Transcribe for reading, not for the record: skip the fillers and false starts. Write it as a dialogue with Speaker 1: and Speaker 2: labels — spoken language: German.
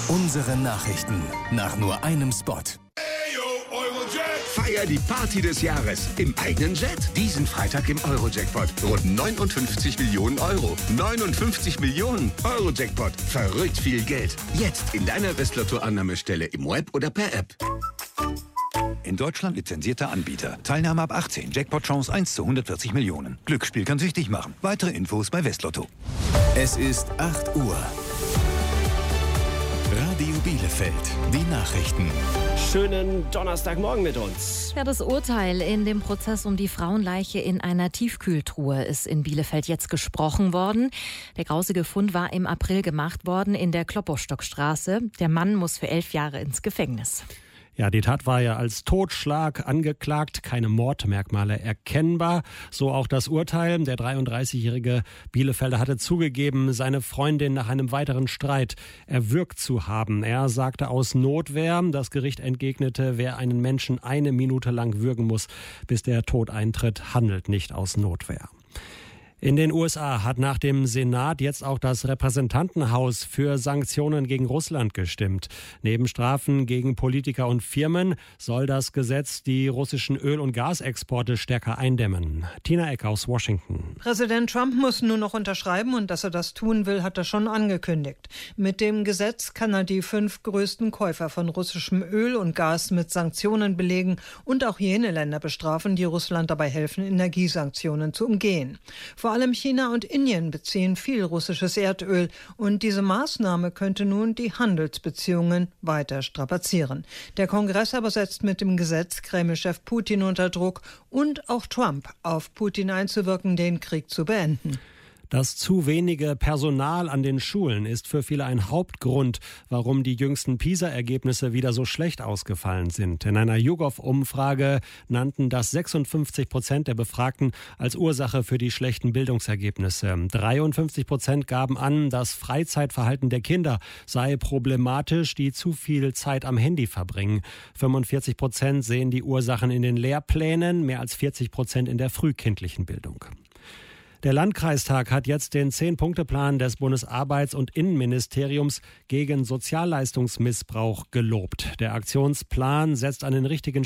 Speaker 1: Unsere Nachrichten nach nur einem Spot.
Speaker 2: Feier die Party des Jahres im eigenen Jet. Diesen Freitag im Euro-Jackpot. Rund 59 Millionen Euro. 59 Millionen Euro-Jackpot. Verrückt viel Geld. Jetzt in deiner Westlotto-Annahmestelle im Web oder per App.
Speaker 3: In Deutschland lizenzierter Anbieter. Teilnahme ab 18. Jackpot-Chance 1 zu 140 Millionen. Glücksspiel kann süchtig machen. Weitere Infos bei Westlotto.
Speaker 1: Es ist 8 Uhr. Radio Bielefeld. Die Nachrichten.
Speaker 4: Schönen Donnerstagmorgen mit uns.
Speaker 5: Ja, das Urteil in dem Prozess um die Frauenleiche in einer Tiefkühltruhe ist in Bielefeld jetzt gesprochen worden. Der grausige Fund war im April gemacht worden in der Klopperstockstraße. Der Mann muss für 11 Jahre ins Gefängnis.
Speaker 4: Ja, die Tat war ja als Totschlag angeklagt, keine Mordmerkmale erkennbar. So auch das Urteil. Der 33-jährige Bielefelder hatte zugegeben, seine Freundin nach einem weiteren Streit erwürgt zu haben. Er sagte aus Notwehr. Das Gericht entgegnete, wer einen Menschen 1 Minute lang würgen muss, bis der Tod eintritt, handelt nicht aus Notwehr. In den USA hat nach dem Senat jetzt auch das Repräsentantenhaus für Sanktionen gegen Russland gestimmt. Neben Strafen gegen Politiker und Firmen soll das Gesetz die russischen Öl- und Gasexporte stärker eindämmen. Tina Eck aus Washington.
Speaker 6: Präsident Trump muss nur noch unterschreiben und dass er das tun will, hat er schon angekündigt. Mit dem Gesetz kann er die 5 größten Käufer von russischem Öl und Gas mit Sanktionen belegen und auch jene Länder bestrafen, die Russland dabei helfen, Energiesanktionen zu umgehen. Vor allem China und Indien beziehen viel russisches Erdöl und diese Maßnahme könnte nun die Handelsbeziehungen weiter strapazieren. Der Kongress aber setzt mit dem Gesetz Kreml-Chef Putin unter Druck und auch Trump auf Putin einzuwirken, den Krieg zu beenden.
Speaker 4: Das zu wenige Personal an den Schulen ist für viele ein Hauptgrund, warum die jüngsten PISA-Ergebnisse wieder so schlecht ausgefallen sind. In einer YouGov-Umfrage nannten das 56% der Befragten als Ursache für die schlechten Bildungsergebnisse. 53% gaben an, das Freizeitverhalten der Kinder sei problematisch, die zu viel Zeit am Handy verbringen. 45% sehen die Ursachen in den Lehrplänen, mehr als 40% in der frühkindlichen Bildung. Der Landkreistag hat jetzt den 10-Punkte-Plan des Bundesarbeits- und Innenministeriums gegen Sozialleistungsmissbrauch gelobt. Der Aktionsplan setzt an den richtigen